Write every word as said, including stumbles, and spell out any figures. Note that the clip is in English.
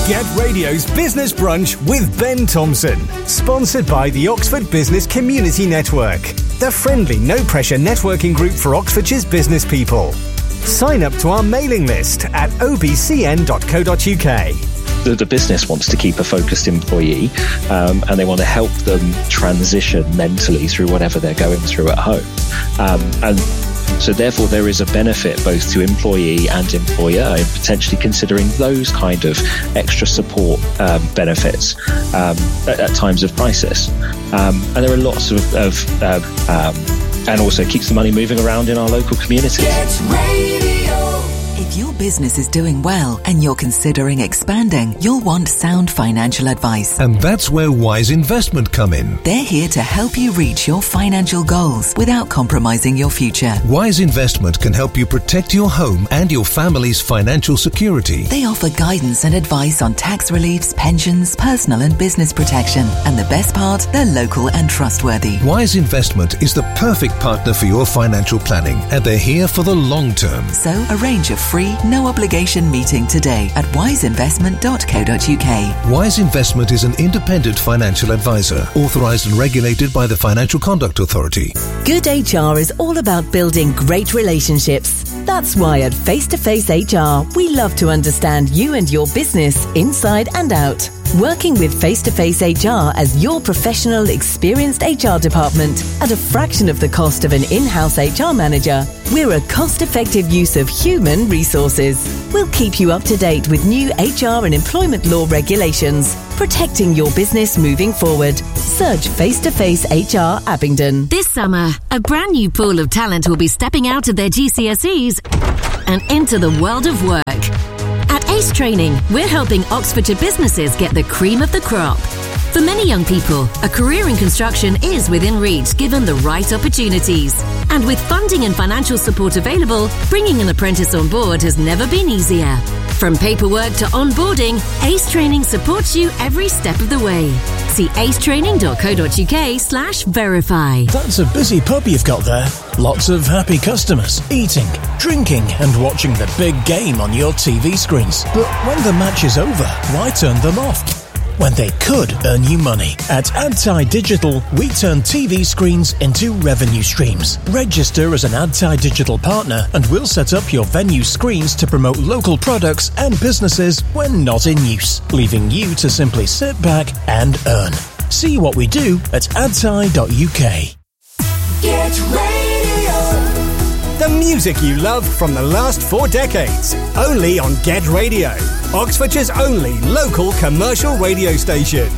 Get Radio's Business Brunch with Ben Thompson. Sponsored by the Oxford Business Community Network, the friendly, no-pressure networking group for Oxfordshire's business people. Sign up to our mailing list at o b c n dot co dot u k. The, the business wants to keep a focused employee um, and they want to help them transition mentally through whatever they're going through at home. Um, and so therefore there is a benefit both to employee and employer in potentially considering those kind of extra support um, benefits um, at, at times of crisis. Um, and there are lots of, of uh, um, and also keeps the money moving around in our local communities. If your business is doing well and you're considering expanding, you'll want sound financial advice. And that's where Wise Investment come in. They're here to help you reach your financial goals without compromising your future. Wise Investment can help you protect your home and your family's financial security. They offer guidance and advice on tax reliefs, pensions, personal and business protection. And the best part, they're local and trustworthy. Wise Investment is the perfect partner for your financial planning, and they're here for the long term. So arrange a free, no obligation meeting today at wise investment dot co dot u k. Wise Investment is an independent financial advisor, authorised and regulated by the Financial Conduct Authority. Good H R is all about building great relationships. That's why at Face to Face H R, we love to understand you and your business inside and out. Working with Face to Face H R as your professional, experienced H R department at a fraction of the cost of an in-house H R manager, we're a cost-effective use of human resources. We'll keep you up to date with new H R and employment law regulations, protecting your business moving forward. Search Face to Face H R Abingdon. This summer, a brand new pool of talent will be stepping out of their G C S Es and into the world of work. At Ace Training, we're helping Oxfordshire businesses get the cream of the crop. For many young people, a career in construction is within reach given the right opportunities. And with funding and financial support available, bringing an apprentice on board has never been easier. From paperwork to onboarding, Ace Training supports you every step of the way. See acetraining dot co dot u k slash verify. That's a busy pub you've got there. Lots of happy customers, eating, drinking and watching the big game on your T V screens. But when the match is over, why turn them off? When they could earn you money. At AdTi Digital, we turn T V screens into revenue streams. Register as an AdTi Digital partner and we'll set up your venue screens to promote local products and businesses when not in use, leaving you to simply sit back and earn. See what we do at adti dot u k. Get Radio. The music you love from the last four decades. Only on Get Radio, Oxfordshire's only local commercial radio station.